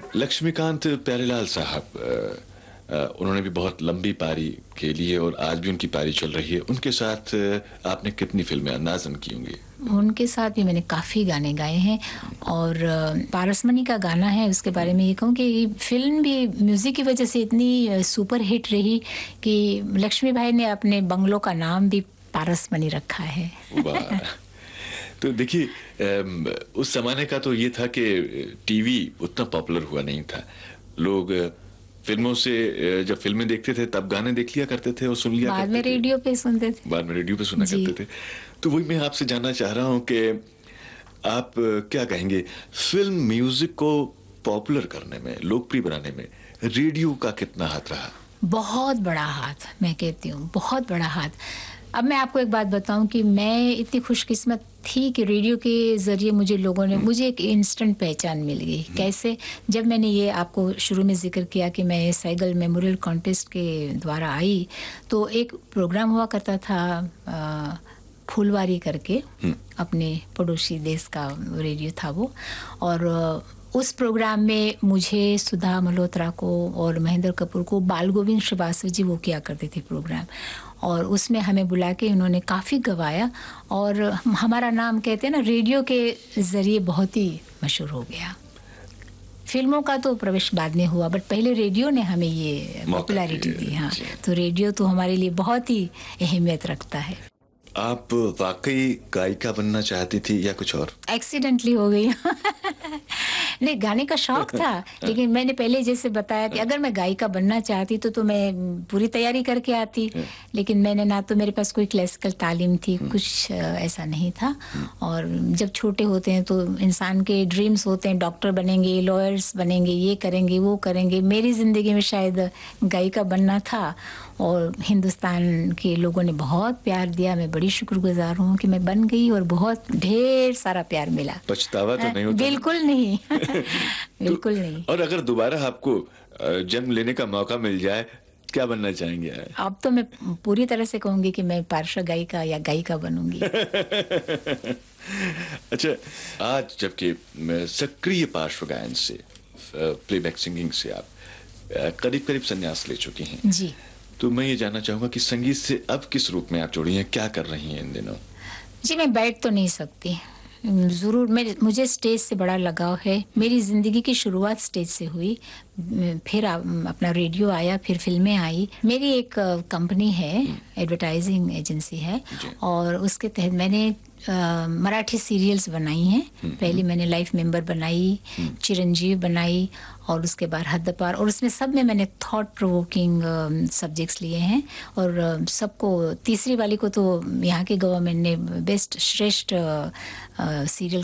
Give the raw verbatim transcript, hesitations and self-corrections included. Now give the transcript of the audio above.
लक्ष्मीकांत प्यारेलाल साहब, अ, अ, उन्होंने भी बहुत लंबी पारी खेली है और आज भी उनकी पारी चल रही है। उनके साथ अ, आपने कितनी फिल्में अंदाज़न की होंगी? उनके साथ भी मैंने काफ़ी गाने गाए हैं और अ, पारसमणि का गाना है, उसके बारे में ये कहूँ कि ये फ़िल्म भी म्यूज़िक की वजह से इतनी अ, सुपर हिट रही कि लक्ष्मी भाई ने अपने बंगलों का नाम भी पारसमणि रखा है। वाह! तो देखिए, अम, उस ज़माने का तो ये था कि टीवी उतना पॉपुलर हुआ नहीं था। लोग अ, फ़िल्मों से अ, जब फ़िल्में देखते थे तब गाने देख लिया करते थे और सुन लिया बाद में करते थे। रेडियो पे सुनते थे। बाद में रेडियो पे सुना जी। करते थे। तो वही मैं आपसे जानना चाह रहा हूँ कि आप अ, क्या कहेंगे, फ़िल्म म्यूज़िक को पॉपुलर करने में, लोकप्रिय बनाने में रेडियो का कितना हाथ रहा? बहुत बड़ा हाथ, मैं कहती हूँ, बहुत बड़ा हाथ। अब मैं आपको एक बात बताऊँ कि मैं इतनी खुशकिस्मत थी कि रेडियो के ज़रिए मुझे लोगों ने हुँ, मुझे एक इंस्टेंट पहचान मिल गई। हुँ, कैसे? जब मैंने ये आपको शुरू में ज़िक्र किया कि मैं साइगल मेमोरियल कॉन्टेस्ट के द्वारा आई, तो एक प्रोग्राम हुआ करता था अ, फूलवारी करके, हुँ, अपने पड़ोसी देश का रेडियो था वो। और उस प्रोग्राम में मुझे, सुधा मल्होत्रा को और महेंद्र कपूर को बाल गोविंद श्रीवास्तव जी वो किया करते थे प्रोग्राम, और उसमें हमें बुला के उन्होंने काफ़ी गवाया और हम- हमारा नाम कहते हैं ना रेडियो के ज़रिए बहुत ही मशहूर हो गया। फिल्मों का तो प्रवेश बाद में हुआ, बट पहले रेडियो ने हमें ये मौका पॉपुलैरिटी दिए। दी। हाँ, जी। तो रेडियो तो हमारे लिए बहुत ही अहमियत रखता है। आप वाक़ई गायिका बनना चाहती थी या कुछ और? एक्सीडेंटली हो गई। नहीं, गाने का शौक था, हाँ, लेकिन मैंने पहले जैसे बताया कि हाँ, अगर मैं गायिका बनना चाहती तो तो मैं म, पूरी तैयारी करके आती, हाँ, लेकिन मैंने ना तो मेरे पास कोई क्लासिकल तालीम थी, हुँ, कुछ अ, ऐसा नहीं था। हुँ, और जब छोटे होते हैं तो इंसान के ड्रीम्स होते हैं, डॉक्टर बनेंगे, लॉयर्स बनेंगे, ये करेंगे, वो करेंगे। मेरी ज़िंदगी में शायद गायिका बनना था और हिंदुस्तान के लोगों ने बहुत प्यार दिया। मैं बड़ी शुक्रगुज़ार हूँ कि मैं बन गई और बहुत ढेर सारा प्यार मिला। पछतावा तो अ, नहीं होता ना? बिल्कुल नहीं। तो बिल्कुल नहीं। और अगर दोबारा आपको अ, जन्म लेने का मौका मिल जाए, क्या बनना चाहेंगे आप? अब तो मैं पूरी तरह से कहूँगी कि मैं पार्श्व गायिका या गायिका बनूँगी। अच्छा, आज जबकि मैं सक्रिय पार्श्व गायन से, अ, प्लेबैक सिंगिंग से आप अ, करीब-करीब संन्यास ले चुकी हैं। जी। तो मैं ये जानना चाहूँगा कि संगीत से अब किस रूप में आप जुड़ी हैं? क्या कर रही हैं इन दिनों? जी, मैं बैठ तो नहीं सकती। उम, ज़रूर मेरे मुझे स्टेज से बड़ा लगाव है। मेरी ज़िंदगी की शुरुआत स्टेज से हुई। उम, फिर अ, अपना रेडियो आया, फिर फ़िल्में आई। मेरी एक कंपनी है, हुँ, एडवर्टाइज़िंग एजेंसी है, जी। और उसके तहत मैंने अ, मराठी सीरियल्स बनाई हैं। हुँ, हुँ, पहले मैंने लाइफ मेंबर बनाई, हुँ, चिरंजीव बनाई, और उसके बाद हद्दपार, और उसमें सब में मैंने थॉट प्रोवोकिंग सब्जेक्ट्स लिए हैं। और अ, सबको, तीसरी वाली को तो यहाँ के गवर्नमेंट ने बेस्ट श्रेष्ठ सीरियल